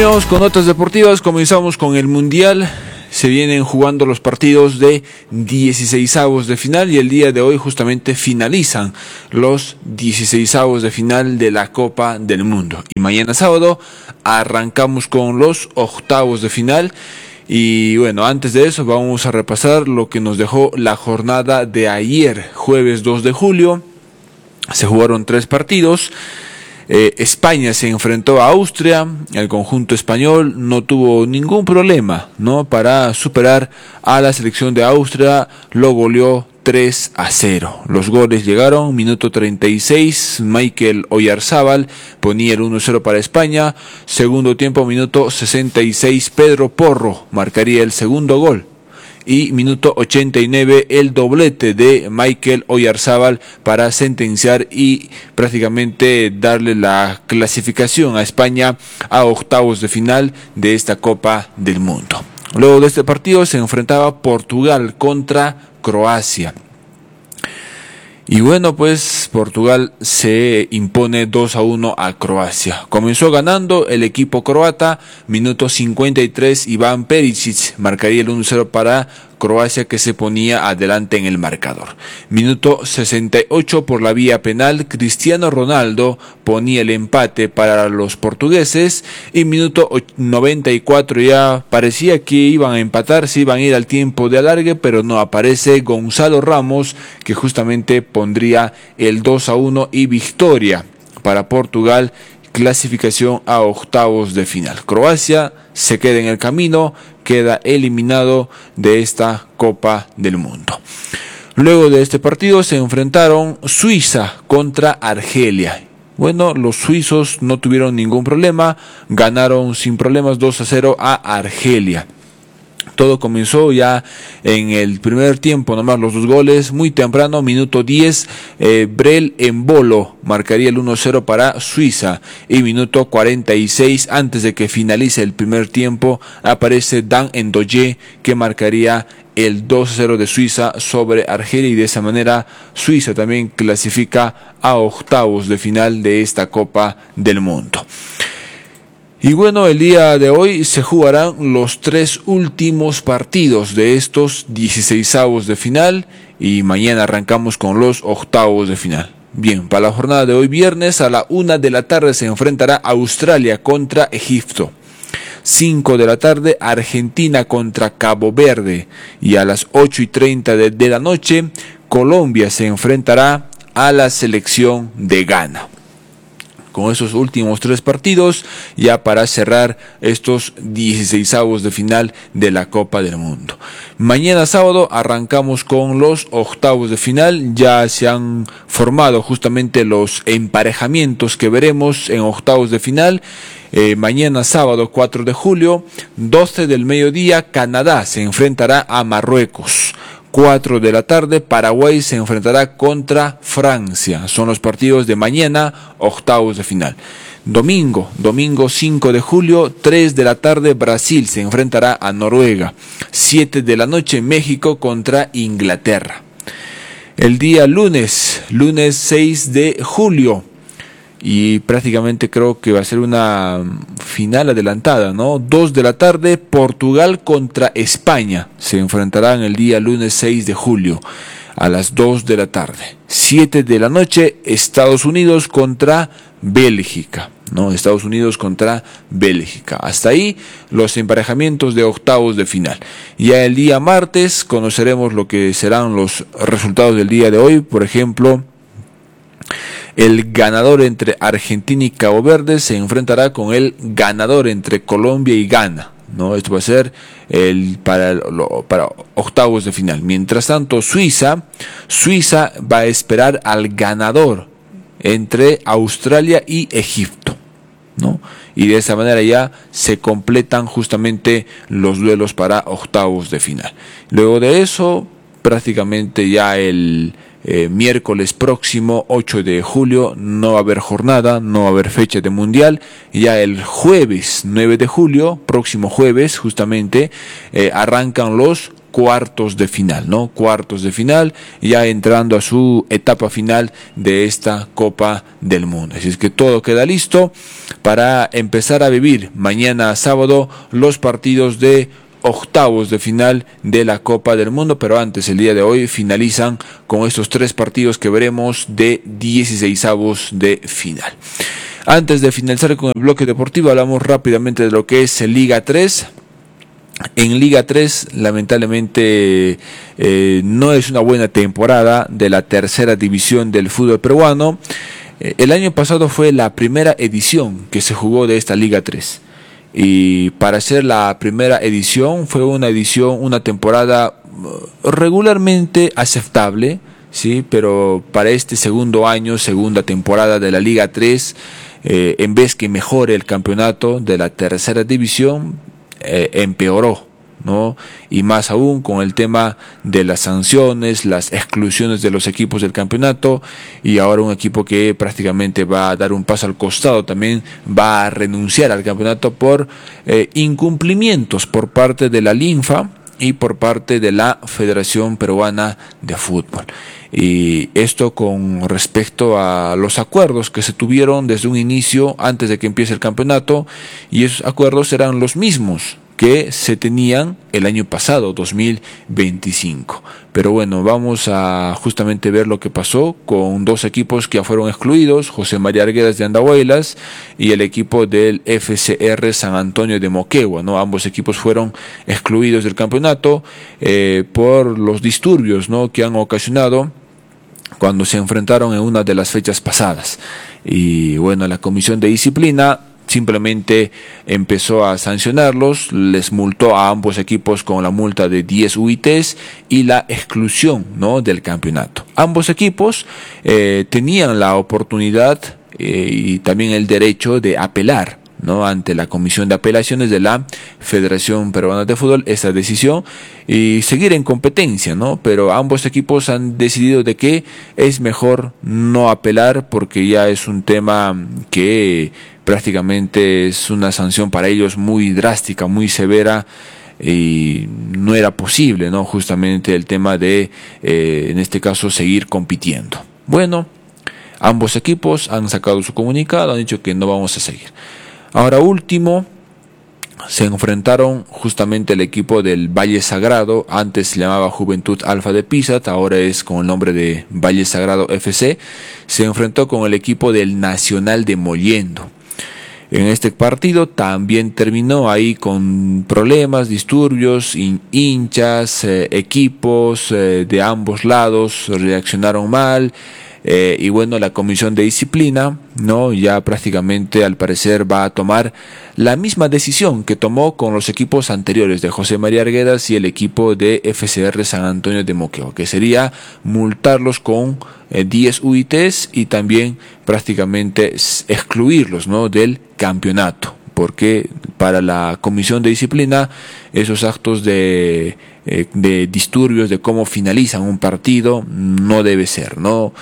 Bien, vamos con notas deportivas. Comenzamos con el Mundial. Se vienen jugando los partidos de 16avos de final y el día de hoy justamente finalizan los 16avos de final de la Copa del Mundo. Y mañana sábado arrancamos con los octavos de final. Y bueno, antes de eso vamos a repasar lo que nos dejó la jornada de ayer, jueves 2 de julio. Se jugaron 3 partidos. España se enfrentó a Austria. El conjunto español no tuvo ningún problema, ¿no?, para superar a la selección de Austria. Lo goleó 3-0. Los goles llegaron minuto 36, Mikel Oyarzabal ponía el 1-0 para España. Segundo tiempo, minuto 66, Pedro Porro marcaría el segundo gol. Y minuto 89 el doblete de Mikel Oyarzabal para sentenciar y prácticamente darle la clasificación a España a octavos de final de esta Copa del Mundo. Luego de este partido se enfrentaba Portugal contra Croacia. Y bueno, pues Portugal se impone 2-1 a Croacia. Comenzó ganando el equipo croata, minuto 53, Ivan Perisic marcaría el 1-0 para Croacia, que se ponía adelante en el marcador. Minuto 68, por la vía penal, Cristiano Ronaldo ponía el empate para los portugueses. Y minuto 94, ya parecía que iban a empatar, se iban a ir al tiempo de alargue, pero no, aparece Gonzalo Ramos, que justamente pondría el 2-1 y victoria para Portugal, clasificación a octavos de final. Croacia se queda en el camino, queda eliminado de esta Copa del Mundo. Luego de este partido se enfrentaron Suiza contra Argelia. Bueno, los suizos no tuvieron ningún problema, ganaron sin problemas 2-0 a Argelia. Todo comenzó ya en el primer tiempo, nomás los 2 goles, muy temprano, minuto 10, Brel Embolo marcaría el 1-0 para Suiza. Y minuto 46, antes de que finalice el primer tiempo, aparece Dan Ndoye, que marcaría el 2-0 de Suiza sobre Argelia, y de esa manera Suiza también clasifica a octavos de final de esta Copa del Mundo. Y bueno, el día de hoy se jugarán los 3 últimos partidos de estos 16avos de final y mañana arrancamos con los octavos de final. Bien, para la jornada de hoy viernes a la 1 de la tarde se enfrentará Australia contra Egipto. 5 de la tarde Argentina contra Cabo Verde, y a las 8:30 de la noche Colombia se enfrentará a la selección de Ghana. Con esos últimos 3 partidos, ya para cerrar estos 16avos de final de la Copa del Mundo. Mañana sábado arrancamos con los octavos de final. Ya se han formado justamente los emparejamientos que veremos en octavos de final. Mañana sábado 4 de julio, 12 del mediodía, Canadá se enfrentará a Marruecos. 4 de la tarde, Paraguay se enfrentará contra Francia. Son los partidos de mañana, octavos de final. Domingo 5 de julio, 3 de la tarde, Brasil se enfrentará a Noruega. 7 de la noche, México contra Inglaterra. El día lunes 6 de julio. Y prácticamente creo que va a ser una final adelantada, ¿no? 2 de la tarde, Portugal contra España. Se enfrentarán el día lunes 6 de julio a las 2 de la tarde. 7 de la noche, Estados Unidos contra Bélgica, ¿no? Estados Unidos contra Bélgica. Hasta ahí los emparejamientos de octavos de final. Ya el día martes conoceremos lo que serán los resultados del día de hoy. Por ejemplo, el ganador entre Argentina y Cabo Verde se enfrentará con el ganador entre Colombia y Ghana, ¿no? Esto va a ser para octavos de final. Mientras tanto, Suiza va a esperar al ganador entre Australia y Egipto, ¿no? Y de esa manera ya se completan justamente los duelos para octavos de final. Luego de eso, prácticamente ya el miércoles próximo 8 de julio no va a haber jornada, no va a haber fecha de mundial. Ya el jueves 9 de julio, próximo jueves justamente, arrancan los cuartos de final, ¿no? Cuartos de final, ya entrando a su etapa final de esta Copa del Mundo. Así es que todo queda listo para empezar a vivir mañana sábado los partidos de octavos de final de la Copa del Mundo, pero antes, el día de hoy, finalizan con estos 3 partidos que veremos de 16avos de final. Antes de finalizar con el bloque deportivo, hablamos rápidamente de lo que es Liga 3. En Liga 3, lamentablemente, no es una buena temporada de la tercera división del fútbol peruano. El año pasado fue la primera edición que se jugó de esta Liga 3. Y para ser la primera edición, fue una temporada regularmente aceptable, ¿sí? Pero para este segundo año, segunda temporada de la Liga 3, en vez que mejore el campeonato de la tercera división, empeoró, ¿no? Y más aún con el tema de las sanciones, las exclusiones de los equipos del campeonato, y ahora un equipo que prácticamente va a dar un paso al costado también va a renunciar al campeonato por incumplimientos por parte de la Linfa y por parte de la Federación Peruana de Fútbol. Y esto con respecto a los acuerdos que se tuvieron desde un inicio antes de que empiece el campeonato, y esos acuerdos eran los mismos que se tenían el año pasado, 2025. Pero bueno, vamos a justamente ver lo que pasó con 2 equipos que ya fueron excluidos: José María Arguedas de Andahuaylas y el equipo del FCR San Antonio de Moquegua, ¿no? Ambos equipos fueron excluidos del campeonato por los disturbios, ¿no?, que han ocasionado cuando se enfrentaron en una de las fechas pasadas. Y bueno, la Comisión de Disciplina simplemente empezó a sancionarlos, les multó a ambos equipos con la multa de 10 UITs y la exclusión, ¿no?, del campeonato. Ambos equipos tenían la oportunidad y también el derecho de apelar, ¿no?, ante la Comisión de Apelaciones de la Federación Peruana de Fútbol esta decisión y seguir en competencia, ¿no? Pero ambos equipos han decidido de que es mejor no apelar, porque ya es un tema que prácticamente es una sanción para ellos muy drástica, muy severa, y no era posible, ¿no?, justamente el tema de en este caso seguir compitiendo. Bueno, ambos equipos han sacado su comunicado, han dicho que no vamos a seguir. Ahora último, se enfrentaron justamente el equipo del Valle Sagrado, antes se llamaba Juventud Alfa de Pisat, ahora es con el nombre de Valle Sagrado FC, se enfrentó con el equipo del Nacional de Mollendo. En este partido también terminó ahí con problemas, disturbios, hinchas, equipos de ambos lados reaccionaron mal. Y bueno, la Comisión de Disciplina, ¿no?, ya prácticamente al parecer va a tomar la misma decisión que tomó con los equipos anteriores de José María Arguedas y el equipo de FCR San Antonio de Moquegua, que sería multarlos con 10 UITs y también prácticamente excluirlos, ¿no?, del campeonato, porque para la Comisión de Disciplina esos actos de disturbios, de cómo finalizan un partido, no debe ser, ¿no?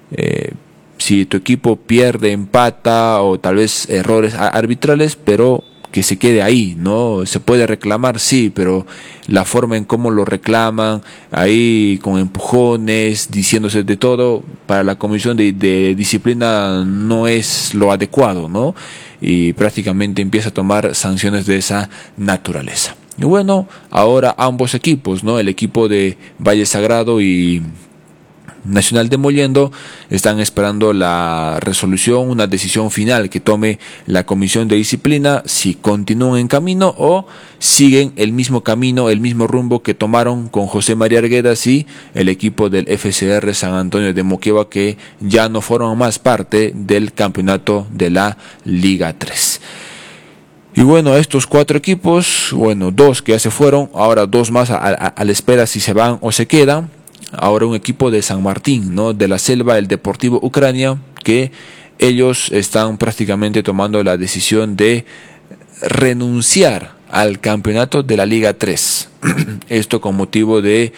Si tu equipo pierde, empata o tal vez errores arbitrales, pero que se quede ahí, ¿no? Se puede reclamar, sí, pero la forma en cómo lo reclaman, ahí con empujones, diciéndose de todo, para la Comisión de Disciplina no es lo adecuado, ¿no? Y prácticamente empieza a tomar sanciones de esa naturaleza. Y bueno, ahora ambos equipos, ¿no?, el equipo de Valle Sagrado y Nacional de Mollendo, están esperando la resolución, una decisión final que tome la Comisión de Disciplina, si continúan en camino o siguen el mismo camino, el mismo rumbo que tomaron con José María Arguedas y el equipo del FCR San Antonio de Moquegua, que ya no forman más parte del campeonato de la Liga 3. Y bueno, estos 4 equipos, bueno, 2 que ya se fueron, ahora 2 más a la espera si se van o se quedan. Ahora un equipo de San Martín, ¿no?, de la Selva, el Deportivo Ucrania, que ellos están prácticamente tomando la decisión de renunciar al campeonato de la Liga 3. Esto con motivo de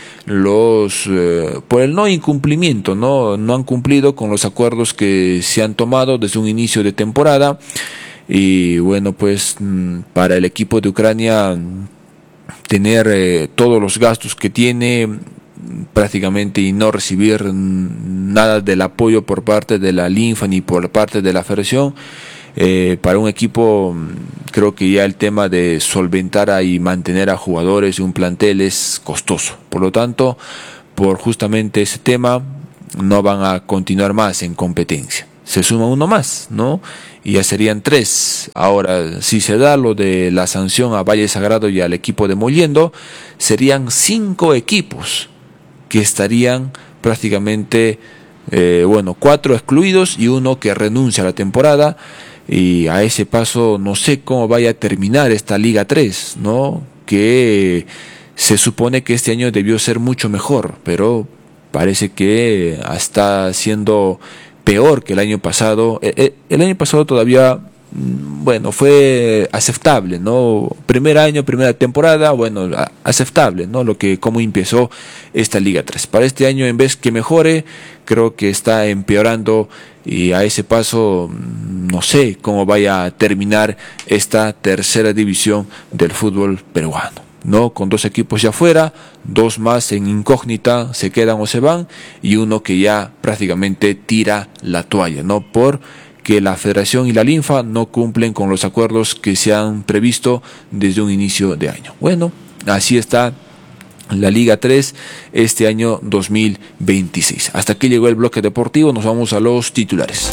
por el no incumplimiento, no han cumplido con los acuerdos que se han tomado desde un inicio de temporada. Y bueno, pues para el equipo de Ucrania tener todos los gastos que tiene prácticamente y no recibir nada del apoyo por parte de la Linfa ni por parte de la Federación. Para un equipo creo que ya el tema de solventar y mantener a jugadores y un plantel es costoso. Por lo tanto, por justamente ese tema no van a continuar más en competencia. Se suma uno más, ¿no? Y ya serían 3. Ahora, si se da lo de la sanción a Valle Sagrado y al equipo de Mollendo, serían 5 equipos que estarían prácticamente, 4 excluidos y 1 que renuncia a la temporada. Y a ese paso no sé cómo vaya a terminar esta Liga 3, ¿no? Que se supone que este año debió ser mucho mejor, pero parece que está siendo peor que el año pasado. El año pasado todavía, fue aceptable, ¿no? Primer año, primera temporada, aceptable, ¿no? Cómo empezó esta Liga 3. Para este año, en vez que mejore, creo que está empeorando, y a ese paso no sé cómo vaya a terminar esta tercera división del fútbol peruano, ¿no? Con 2 equipos ya fuera, 2 más en incógnita, se quedan o se van, y 1 que ya prácticamente tira la toalla, ¿no? Porque la Federación y la Linfa no cumplen con los acuerdos que se han previsto desde un inicio de año. Bueno, así está la Liga 3 este año 2026. Hasta aquí llegó el bloque deportivo, nos vamos a los titulares.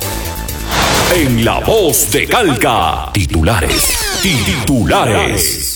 En La Voz de Calca, titulares.